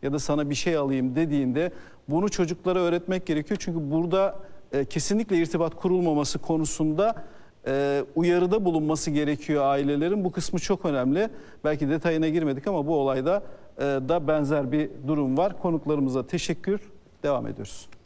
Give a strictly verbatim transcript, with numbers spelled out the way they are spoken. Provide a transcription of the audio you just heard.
ya da sana bir şey alayım dediğinde bunu çocuklara öğretmek gerekiyor. Çünkü burada e, kesinlikle irtibat kurulmaması konusunda e, uyarıda bulunması gerekiyor ailelerin. Bu kısmı çok önemli. Belki detayına girmedik ama bu olayda e, da benzer bir durum var. Konuklarımıza teşekkür. Devam ediyoruz.